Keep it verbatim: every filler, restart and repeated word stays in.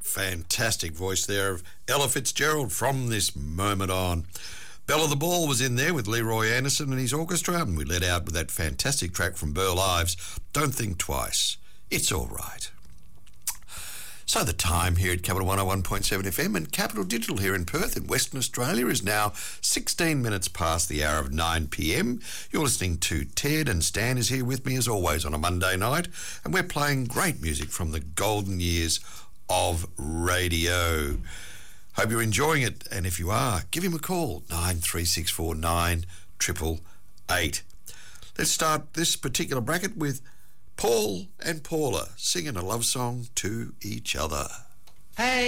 Fantastic voice there of Ella Fitzgerald from this moment on. Belle of the Ball was in there with Leroy Anderson and his orchestra, and we let out with that fantastic track from Burl Ives, Don't Think Twice. It's all right. So the time here at Capital one oh one point seven F M and Capital Digital here in Perth in Western Australia is now sixteen minutes past the hour of nine p m. You're listening to Ted, and Stan is here with me as always on a Monday night, and we're playing great music from the golden years of radio. Hope you're enjoying it, and if you are, give him a call, nine three six four nine eight eight eight. Let's start this particular bracket with Paul and Paula singing a love song to each other. Hey!